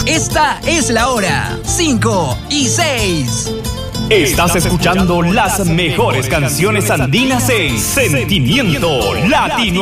Esta es la hora. 5:06. Estás escuchando las mejores canciones andinas en Sentimiento Latino.